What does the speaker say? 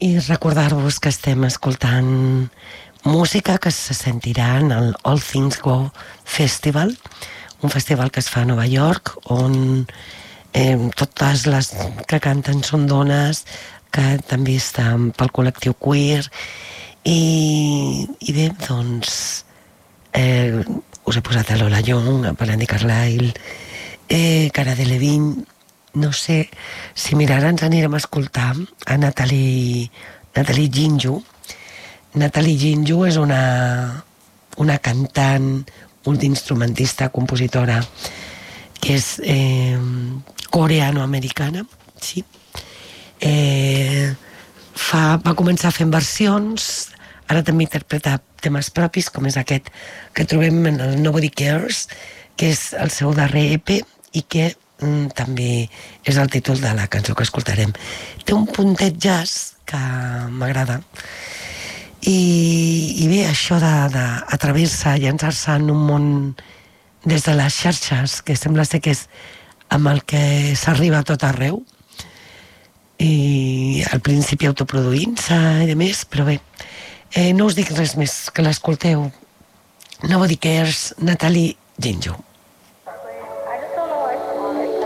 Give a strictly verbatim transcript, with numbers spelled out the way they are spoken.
i recordar-vos que estem escoltant música que se sentirà en el All Things Go Festival, un festival que es fa a Nova York, on eh, totes les que canten són dones, que també estan pel col·lectiu queer, i, i bé, doncs eh, us he posat a Lola Young, a Brandy Carlile, eh, Cara Delevingne. No sé si mirara ens anirem a escoltar a Natalie, Natalie Ginju. Natalie Ginju és una, una cantant, multiinstrumentista, compositora, que és eh, coreano-americana, sí. Eh, fa, va començar fent versions, ara també interpreta temes propis, com és aquest que trobem en el Nobody Cares, que és el seu darrer E P i que mm, també és el títol de la cançó que escoltarem. Té un puntet jazz que m'agrada i, i bé, això d'atrevir-se, llançar-se en un món des de les xarxes, que sembla ser que és amb el que s'arriba a tot arreu, i al principi autoproduint-se i de més, però bé, eh, no us dic res més, que l'escolteu. Nobody Cares, Natalie Ginju.